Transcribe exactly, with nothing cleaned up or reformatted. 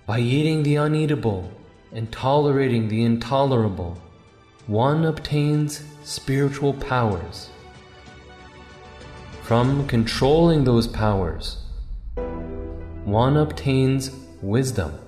By eating the uneatable and tolerating the intolerable, one obtains spiritual powers. From controlling those powers, one obtains wisdom.